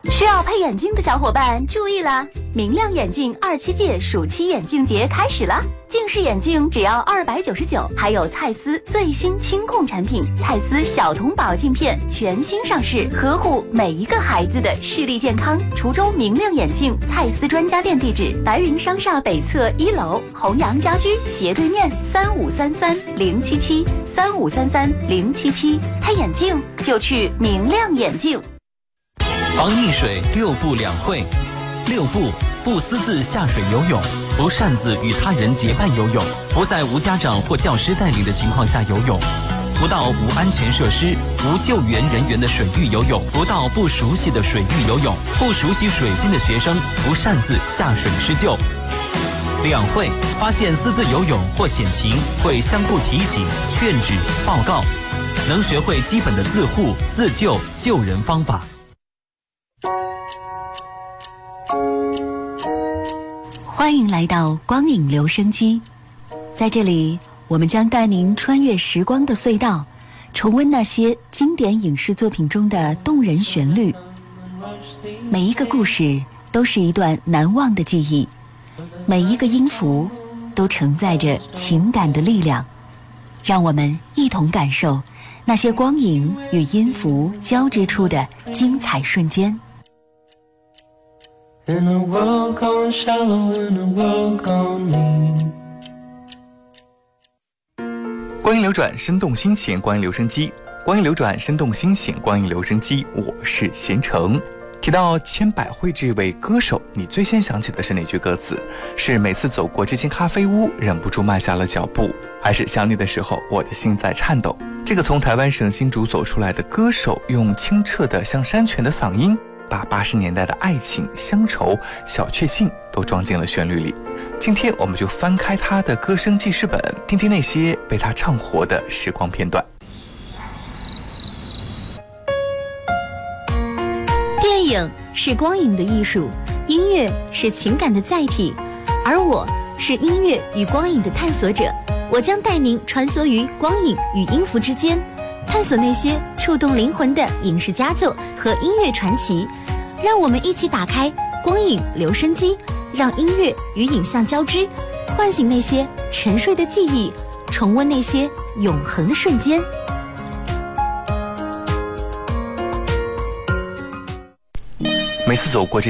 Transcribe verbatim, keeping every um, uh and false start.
需要配眼镜的小伙伴注意啦！明亮眼镜二七届暑期眼镜节开始啦！近视眼镜只要二百九十九，还有蔡司最新清控产品蔡司小童宝镜片全新上市，呵护每一个孩子的视力健康。滁州明亮眼镜蔡司专家店地址：白云商厦北侧一楼，弘阳家居斜对面，三五三三零七七三五三三零七七。配眼镜就去明亮眼镜。 防溺水六不两会。六不：不私自下水游泳，不擅自与他人结伴游泳，不在无家长或教师带领的情况下游泳，不到无安全设施、无救援人员的水域游泳，不到不熟悉的水域游泳，不熟悉水性的学生不擅自下水施救。两会：发现私自游泳或险情，会相互提醒、劝止、报告，能学会基本的自护、自救、救人方法。 欢迎来到光影留声机，在这里我们将带您穿越时光的隧道，重温那些经典影视作品中的动人旋律。每一个故事都是一段难忘的记忆，每一个音符都承载着情感的力量。让我们一同感受那些光影与音符交织出的精彩瞬间。 In a world gone shallow, in a world gone mean。 光阴流转，生动心弦，光阴留声机，光阴流转，生动心弦，光阴留声机，我是贤成。提到千百惠这位歌手，你最先想起的是哪句歌词？是每次走过这间咖啡屋，忍不住慢下了脚步，还是想你的时候，我的心在颤抖？这个从台湾省新竹走出来的歌手，用清澈的像山泉的嗓音，把八十年代的爱情、乡愁、小确幸都装进了旋律里。今天我们就翻开他的歌声记事本，听听那些被他唱活的时光片段。 电影是光影的艺术，音乐是情感的载体，而我是音乐与光影的探索者。我将带您穿梭于光影与音符之间，探索那些触动灵魂的影视佳作和音乐传奇。让我们一起打开光影留声机，让音乐与影像交织，唤醒那些沉睡的记忆，重温那些永恒的瞬间。 每次走过这